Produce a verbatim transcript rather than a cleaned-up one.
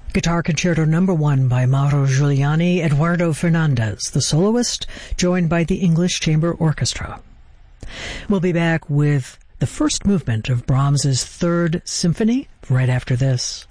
Guitar Concerto Number One by Mauro Giuliani, Eduardo Fernandez, the soloist, joined by the English Chamber Orchestra. We'll be back with the first movement of Brahms's Third Symphony right after this.